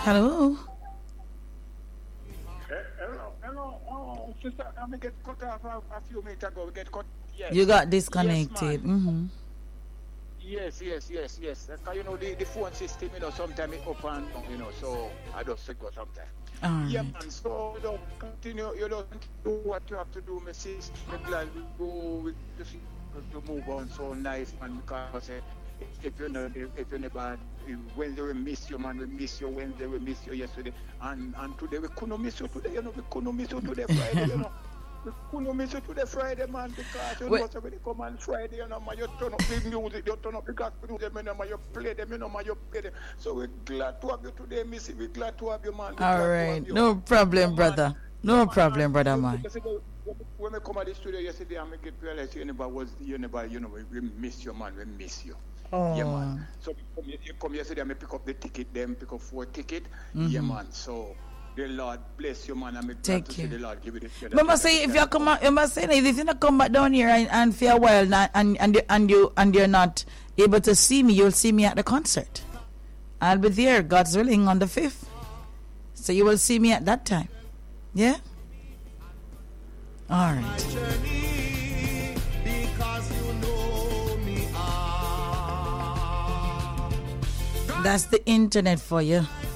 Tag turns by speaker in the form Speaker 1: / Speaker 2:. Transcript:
Speaker 1: Hello.
Speaker 2: Hello. Oh, sister, I get cut off a few minutes ago. We get cut. Yes.
Speaker 1: You got disconnected.
Speaker 2: Yes. Yes. Because, the phone system, sometimes it up and down, so I just go sometimes.
Speaker 1: Right.
Speaker 2: Man, so continue, do what you have to do, my sister. I'm glad we go to move on so nice, man, because if you never, Wednesday we miss you, man, we miss you, Wednesday we miss you yesterday, and today we couldn't miss you today, we couldn't miss you today, Friday, We couldn't miss you today, Friday, man, because when you come on Friday, man, you turn up the music, you turn up the gospel music, man, you play them, man, you play them. So we're glad to have you today, Missy. We're glad to have you, man.
Speaker 1: All right. No problem, brother. No problem, brother, man.
Speaker 2: When we come at the studio yesterday, I make it realize we miss you, man. We miss you.
Speaker 1: Oh.
Speaker 2: Yeah, man. So you come yesterday, I pick up the ticket, pick up 4 tickets. Yeah, man. So the Lord bless you, man. I'm glad to see the Lord give you the
Speaker 1: But must say if you come, you must say if you not come back down here and for a while, and you're not able to see me, you'll see me at the concert. I'll be there, God's willing, on the 5th. So you will see me at that time. Yeah. All right. That's the internet for you.